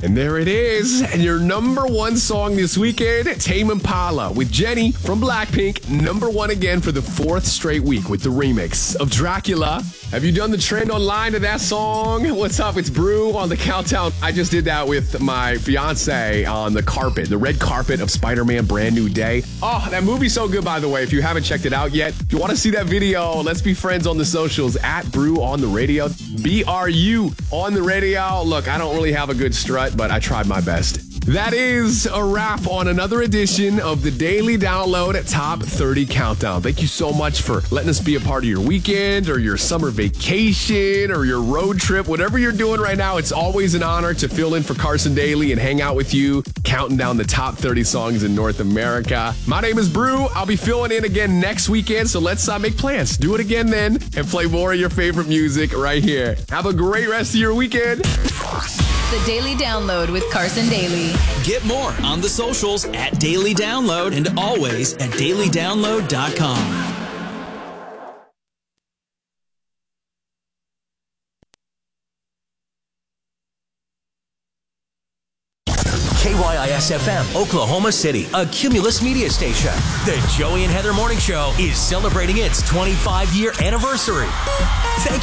And there it is. And your number one song this weekend, Tame Impala with Jennie from Blackpink. Number one again for the fourth straight week with the remix of Dracula. Have you done the trend online to that song? What's up? It's Brew on the countdown. I just did that with my fiance on the carpet, the red carpet of Spider-Man Brand New Day. Oh, that movie's so good, by the way. If you haven't checked it out yet, if you want to see that video, let's be friends on the socials at Brew on the radio. BRU on the radio. Look, I don't really have a good strut, but I tried my best. That is a wrap on another edition of the Daily Download Top 30 Countdown. Thank you so much for letting us be a part of your weekend or your summer vacation or your road trip. Whatever you're doing right now, it's always an honor to fill in for Carson Daly and hang out with you, counting down the top 30 songs in North America. My name is Brew. I'll be filling in again next weekend, so let's make plans. Do it again then and play more of your favorite music right here. Have a great rest of your weekend. The Daily Download with Carson Daly. Get more on the socials at Daily Download and always at dailydownload.com. KYIS-FM, Oklahoma City, a Cumulus media station. The Joey and Heather Morning Show is celebrating its 25-year anniversary. Thank